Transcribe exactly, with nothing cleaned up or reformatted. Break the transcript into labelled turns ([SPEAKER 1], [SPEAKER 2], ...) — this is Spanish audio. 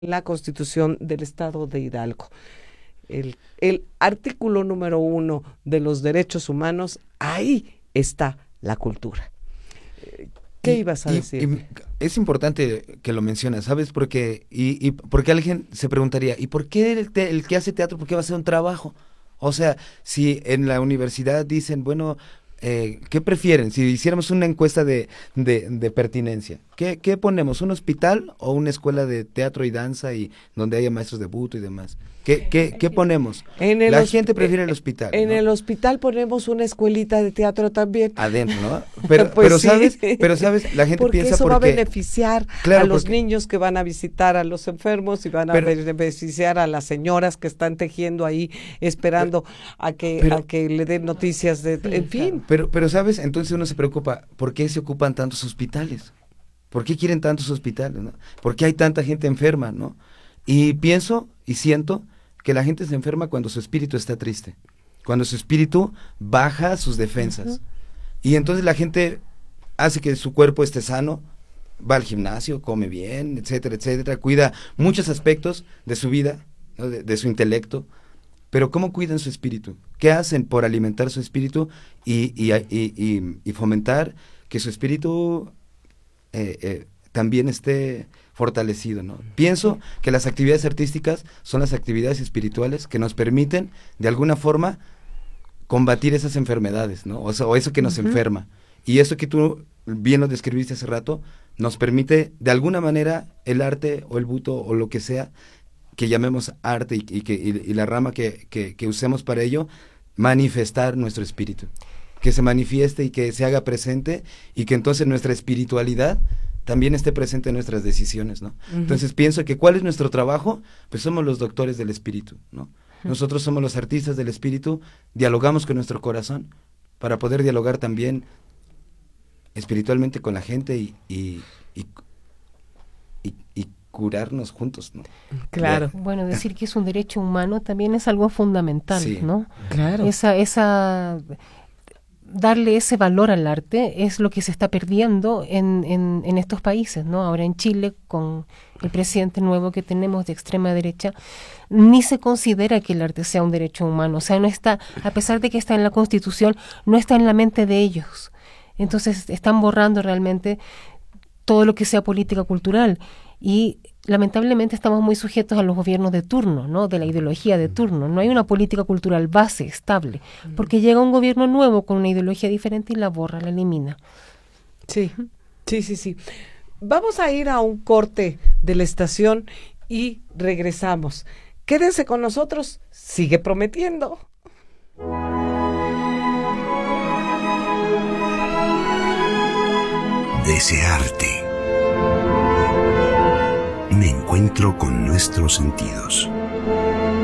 [SPEAKER 1] la Constitución del Estado de Hidalgo. El, el artículo número uno de los derechos humanos, ahí está la cultura. ¿Qué
[SPEAKER 2] y,
[SPEAKER 1] ibas a
[SPEAKER 2] y,
[SPEAKER 1] decir?
[SPEAKER 2] Y es importante que lo mencionas, ¿sabes? Porque, y, y porque alguien se preguntaría, ¿y por qué el, te, el que hace teatro, por qué va a hacer un trabajo? O sea, si en la universidad dicen, bueno, eh, ¿qué prefieren? Si hiciéramos una encuesta de, de, de pertinencia, ¿qué, ¿qué ponemos? ¿Un hospital o una escuela de teatro y danza y donde haya maestros de buto y demás? ¿Qué, qué, qué ponemos?
[SPEAKER 1] En el
[SPEAKER 2] la
[SPEAKER 1] hosp-
[SPEAKER 2] gente prefiere el hospital,
[SPEAKER 1] En
[SPEAKER 2] ¿no?
[SPEAKER 1] el hospital ponemos una escuelita de teatro también.
[SPEAKER 2] Adentro, ¿no? Pero,
[SPEAKER 1] Pues
[SPEAKER 2] pero
[SPEAKER 1] sí.
[SPEAKER 2] sabes, pero sabes, la gente
[SPEAKER 1] porque
[SPEAKER 2] piensa
[SPEAKER 1] eso
[SPEAKER 2] porque
[SPEAKER 1] va a beneficiar
[SPEAKER 2] claro,
[SPEAKER 1] a los
[SPEAKER 2] porque,
[SPEAKER 1] niños que van a visitar a los enfermos y van a
[SPEAKER 2] pero,
[SPEAKER 1] beneficiar a las señoras que están tejiendo ahí, esperando
[SPEAKER 2] pero,
[SPEAKER 1] a que
[SPEAKER 2] pero,
[SPEAKER 1] a que le den noticias de,
[SPEAKER 3] sí,
[SPEAKER 1] en fin.
[SPEAKER 3] claro.
[SPEAKER 2] Pero, pero sabes, entonces uno se preocupa, ¿por qué se ocupan tantos hospitales? ¿Por qué quieren tantos hospitales, no? ¿Por qué hay tanta gente enferma, no? Y pienso y siento que la gente se enferma cuando su espíritu está triste, cuando su espíritu baja sus defensas. Uh-huh. Y entonces la gente hace que su cuerpo esté sano, va al gimnasio, come bien, etcétera, etcétera, cuida muchos aspectos de su vida, ¿no? de, de su intelecto, pero ¿cómo cuidan su espíritu? ¿Qué hacen por alimentar su espíritu y, y, y, y, y fomentar que su espíritu eh, eh, también esté fortalecido, ¿no? Pienso que las actividades artísticas son las actividades espirituales que nos permiten, de alguna forma, combatir esas enfermedades, ¿no? O, sea, o eso que nos uh-huh. enferma. Y eso que tú bien lo describiste hace rato, nos permite, de alguna manera, el arte o el buto o lo que sea, que llamemos arte y, y, que, y, y la rama que, que, que usemos para ello, manifestar nuestro espíritu. Que se manifieste y que se haga presente y que entonces nuestra espiritualidad también esté presente en nuestras decisiones, ¿no? Uh-huh. Entonces pienso que ¿cuál es nuestro trabajo? Pues somos los doctores del espíritu, ¿no? Uh-huh. Nosotros somos los artistas del espíritu, dialogamos con nuestro corazón para poder dialogar también espiritualmente con la gente y, y, y, y, y curarnos juntos, ¿no?
[SPEAKER 1] Claro.
[SPEAKER 3] Bueno, decir que es un derecho humano también es algo fundamental,
[SPEAKER 2] sí.
[SPEAKER 3] ¿no?
[SPEAKER 1] Claro.
[SPEAKER 3] Esa, esa darle ese valor al arte es lo que se está perdiendo en, en, en estos países, ¿no? Ahora en Chile, con el presidente nuevo que tenemos de extrema derecha, ni se considera que el arte sea un derecho humano. O sea, no está, a pesar de que está en la Constitución, no está en la mente de ellos. Entonces están borrando realmente todo lo que sea política cultural. Y lamentablemente estamos muy sujetos a los gobiernos de turno, ¿no? De la ideología de turno. No hay una política cultural base, estable, porque llega un gobierno nuevo con una ideología diferente y la borra, la elimina.
[SPEAKER 1] Sí, sí, sí, sí. Vamos a ir a un corte de la estación y regresamos. Quédense con nosotros, sigue prometiendo.
[SPEAKER 4] Desearte. Me encuentro con nuestros sentidos.